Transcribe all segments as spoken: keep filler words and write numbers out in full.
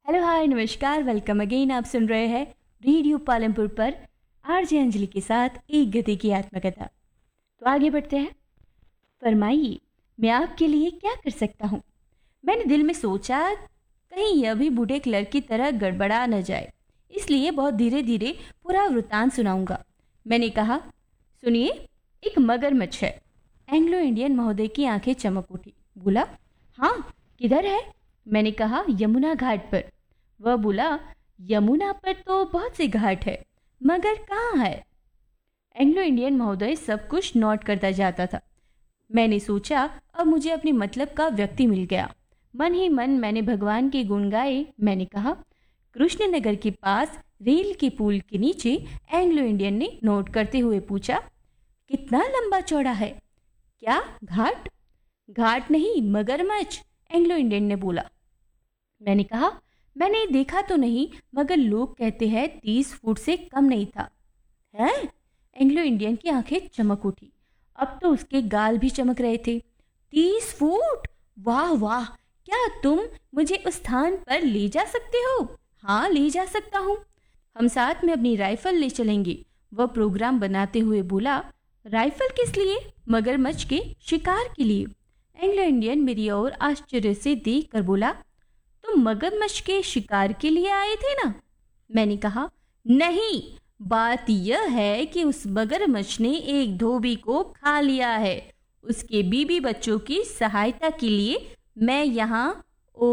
Hello hi नमस्कार welcome again. आप सुन रहे हैं रेडियो पालमपुर पर आरजे अंजलि के साथ एक गति की आत्मकथा। तो आगे बढ़ते हैं। फरमाइए, मैं आपके लिए क्या कर सकता हूँ। मैंने दिल में सोचा, कहीं यह भी बूढ़े क्लर्क की तरह गड़बड़ा न जाए, इसलिए बहुत धीरे धीरे पूरा वृत्तांत सुनाऊंगा। मैंने कहा, सुनिए, एक मगरमच्छ है। एंग्लो इंडियन महोदय की आंखें चमक उठी। बोला, हाँ किधर है। मैंने कहा, यमुना घाट पर। वह बोला, यमुना पर तो बहुत से घाट है, मगर कहाँ है। एंग्लो इंडियन महोदय सब कुछ नोट करता जाता था। मैंने सोचा, अब मुझे अपने मतलब का व्यक्ति मिल गया। मन ही मन मैंने भगवान के गुण गाए। मैंने कहा, कृष्णनगर के पास रेल के पुल के नीचे। एंग्लो इंडियन ने नोट करते हुए पूछा, कितना लंबा चौड़ा है। क्या घाट। घाट नहीं, मगरमच्छ, एंग्लो इंडियन ने बोला। मैंने कहा, मैंने देखा तो नहीं, मगर लोग कहते हैं तीस फुट से कम नहीं था। है। एंग्लो इंडियन की आंखें चमक उठी। अब तो उसके गाल भी चमक रहे थे। तीस फुट, वाह वाह। क्या तुम मुझे उस स्थान पर ले जा सकते हो। हाँ, ले जा सकता हूँ। हम साथ में अपनी राइफल ले चलेंगे। वह प्रोग्राम बनाते हुए बोला। राइफल किस लिए। मगरमच्छ के शिकार के लिए। एंग्लो इंडियन मेरी ओर आश्चर्य से देख कर बोला, तुम मगरमच्छ के शिकार के लिए आए थे ना। मैंने कहा, नहीं, बात यह है कि उस मगरमच्छ ने एक धोबी को खा लिया है। उसके बीबी बच्चों की सहायता के लिए मैं यहाँ। ओ।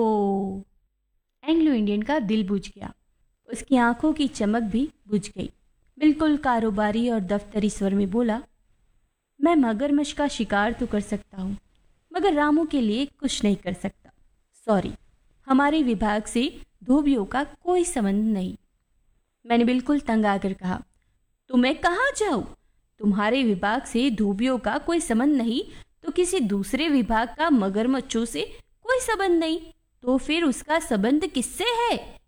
एंग्लो इंडियन का दिल बुझ गया। उसकी आंखों की चमक भी बुझ गई। बिल्कुल कारोबारी और दफ्तरी स्वर में बोला, मैं मगरमच्छ का शिकार तो कर सकता हूँ, मगर रामू के लिए कुछ नहीं कर सकता। सॉरी, हमारे विभाग से धोबियों का कोई संबंध नहीं। मैंने बिल्कुल तंग आकर कहा, तो मैं कहाँ जाऊँ। तुम्हारे विभाग से धोबियों का कोई संबंध नहीं तो किसी दूसरे विभाग का मगरमच्छों से कोई संबंध नहीं, तो फिर उसका संबंध किससे है।